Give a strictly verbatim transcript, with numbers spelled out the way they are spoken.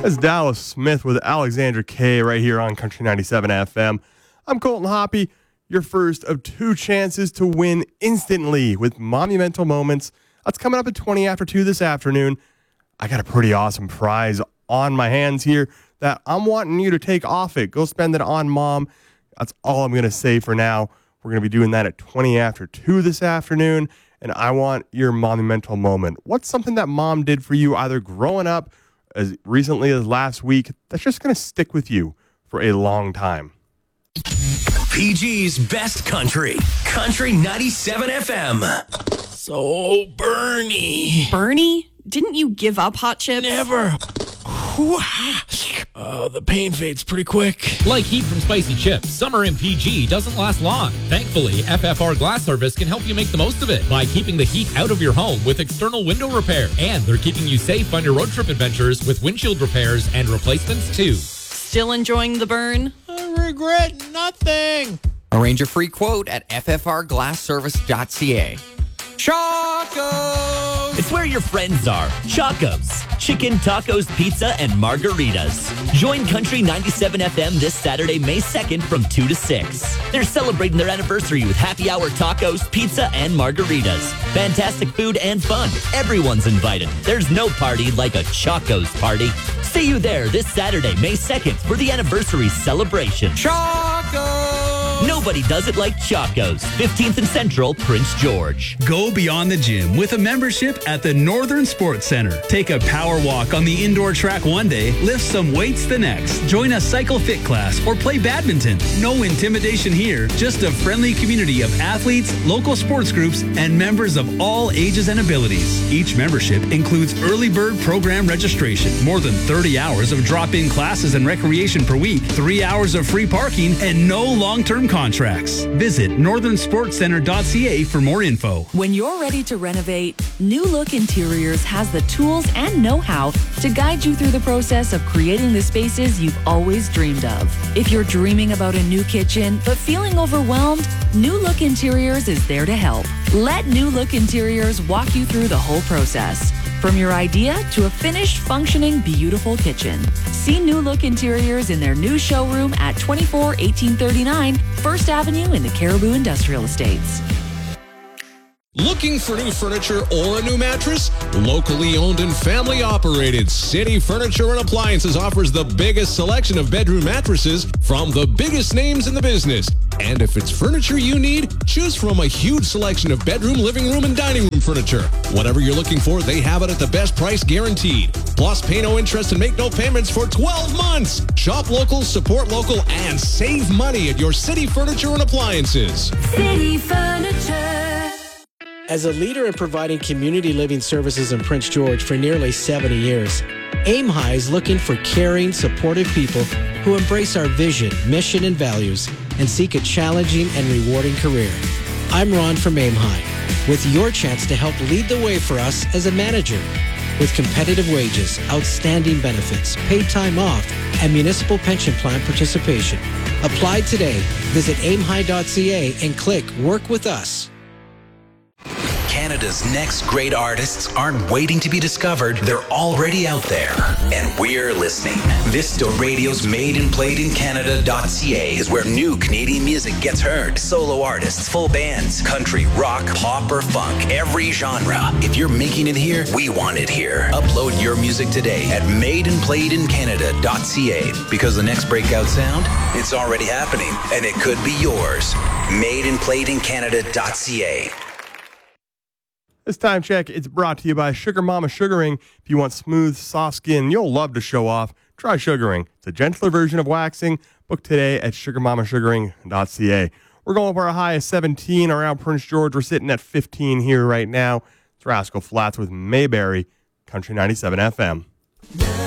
That's Dallas Smith with Alexandra Kay right here on Country ninety-seven F M. I'm Colton Hoppy, your first of two chances to win instantly with Monumental Moments. That's coming up at twenty after two this afternoon. I got a pretty awesome prize on my hands here that I'm wanting you to take off it. Go spend it on Mom. That's all I'm going to say for now. We're going to be doing that at twenty after two this afternoon, and I want your monumental moment. What's something that Mom did for you either growing up as recently as last week that's just going to stick with you for a long time? P G's Best Country, Country ninety-seven F M. So, Bernie. Bernie? Didn't you give up Hot Chips? Never. Uh, the pain fades pretty quick. Like heat from spicy chips, summer in P G doesn't last long. Thankfully, F F R Glass Service can help you make the most of it by keeping the heat out of your home with external window repair. And they're keeping you safe on your road trip adventures with windshield repairs and replacements, too. Still enjoying the burn? I regret nothing. Arrange a free quote at f f r glass service dot c a. Chacos! It's where your friends are. Chacos. Chicken, tacos, pizza, and margaritas. Join Country ninety-seven F M this Saturday, May second from two to six. They're celebrating their anniversary with happy hour tacos, pizza, and margaritas. Fantastic food and fun. Everyone's invited. There's no party like a Chacos party. See you there this Saturday, May second for the anniversary celebration. Chacos! Nobody does it like Chacos. fifteenth and Central, Prince George. Go beyond the gym with a membership at the Northern Sports Center. Take a power walk on the indoor track one day, lift some weights the next. Join a cycle fit class or play badminton. No intimidation here, just a friendly community of athletes, local sports groups, and members of all ages and abilities. Each membership includes early bird program registration, more than thirty hours of drop-in classes and recreation per week, three hours of free parking, and no long-term contracts. Visit northern sports center dot c a for more info. When you're ready to renovate, New Look Interiors has the tools and know-how to guide you through the process of creating the spaces you've always dreamed of. If you're dreaming about a new kitchen but feeling overwhelmed, New Look Interiors is there to help. Let New Look Interiors walk you through the whole process, from your idea to a finished, functioning, beautiful kitchen. See New Look Interiors in their new showroom at twenty-four eighteen thirty-nine First Avenue in the Caribou Industrial Estates. Looking for new furniture or a new mattress? Locally owned and family operated, City Furniture and Appliances offers the biggest selection of bedroom mattresses from the biggest names in the business. And if it's furniture you need, choose from a huge selection of bedroom, living room, and dining room furniture. Whatever you're looking for, they have it at the best price guaranteed. Plus, pay no interest and make no payments for twelve months. Shop local, support local, and save money at your City Furniture and Appliances. City Furniture. As a leader in providing community living services in Prince George for nearly seventy years, Aim High is looking for caring, supportive people who embrace our vision, mission, and values and seek a challenging and rewarding career. I'm Ron from Aim High, with your chance to help lead the way for us as a manager. With competitive wages, outstanding benefits, paid time off, and municipal pension plan participation. Apply today. Visit aim high dot c a and click Work with Us. Canada's next great artists aren't waiting to be discovered. They're already out there. And we're listening. Vista Radio's Made and Played in Canada dot c a is where new Canadian music gets heard. Solo artists, full bands, country, rock, pop, or funk. Every genre. If you're making it here, we want it here. Upload your music today at Made and Played in Canada dot c a. Because the next breakout sound, it's already happening. And it could be yours. Made and Played in Canada dot c a. This time check, it's brought to you by Sugar Mama Sugaring. If you want smooth, soft skin you'll love to show off, try sugaring. It's a gentler version of waxing. Book today at sugar mama sugaring dot c a. We're going for a high of seventeen around Prince George. We're sitting at fifteen here right now. It's Rascal Flatts with Mayberry, Country ninety-seven F M.